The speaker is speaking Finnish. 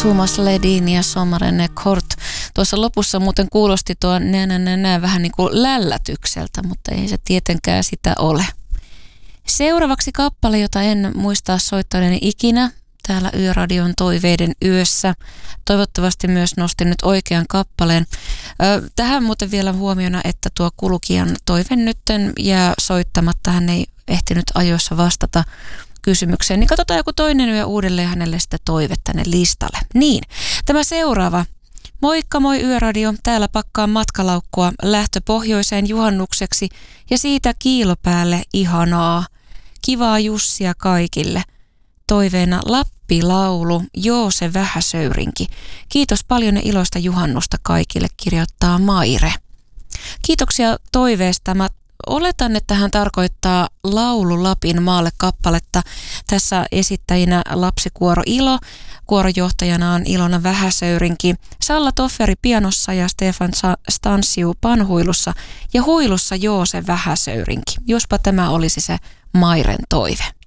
Thomas Ledin ja Sommaren Kort. Tuossa lopussa muuten kuulosti tuo nää vähän niin kuin lällätykseltä, mutta ei se tietenkään sitä ole. Seuraavaksi kappale, jota en muistaa soittaneeni ikinä täällä Yöradion toiveiden yössä. Toivottavasti myös nostin nyt oikean kappaleen. Tähän muuten vielä huomiona, että tuo kulkijan toive nytten jää soittamatta. Hän ei ehtinyt ajoissa vastata kysymykseen. Niin katsotaan joku toinen yö uudelleen hänelle sitä toive tänne listalle. Niin, tämä seuraava. Moikka moi Yöradio. Täällä pakkaan matkalaukkua lähtö pohjoiseen juhannukseksi ja siitä kiilopäälle ihanaa. Kivaa Jussia kaikille. Toiveena Lappi-laulu, joo se vähäsöyrinki. Kiitos paljon ja iloista juhannusta kaikille, kirjoittaa Maire. Kiitoksia toiveesta. Mä oletan, että hän tarkoittaa Laulu Lapin maalle kappaletta. Tässä esittäjinä lapsikuoro Ilo. Kuorojohtajana on Ilona Vähäsöyrinki, Salla Tofferi pianossa ja Stefan Stansiu panhuilussa ja huilussa Joose Vähäsöyrinki. Jospa tämä olisi se Mairen toive.